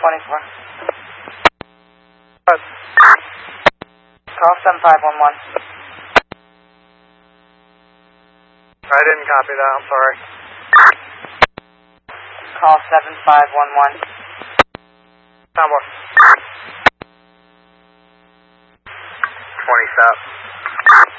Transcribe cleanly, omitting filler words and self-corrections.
24. What? Call 7511. I didn't copy that, I'm sorry. Call 7511. Number 27.